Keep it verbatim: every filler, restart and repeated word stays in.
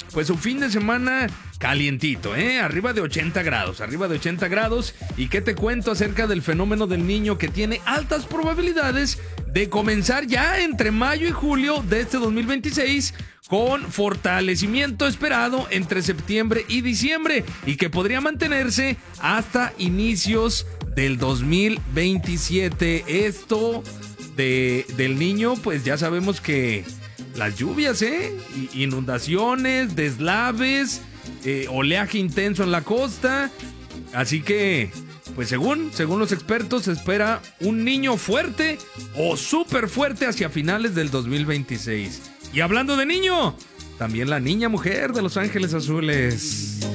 pues un fin de semana calientito, ¿eh? Arriba de ochenta grados, arriba de ochenta grados. ¿Y qué te cuento acerca del fenómeno del niño que tiene altas probabilidades de comenzar ya entre mayo y julio de este dos mil veintiséis con fortalecimiento esperado entre septiembre y diciembre y que podría mantenerse hasta inicios del dos mil veintisiete? Esto de, del niño, pues ya sabemos que las lluvias, ¿eh? Inundaciones, deslaves, eh, oleaje intenso en la costa. Así que, pues según, según los expertos, se espera un niño fuerte o súper fuerte hacia finales del dos mil veintiséis. Y hablando de niño, también la niña mujer de Los Ángeles Azules.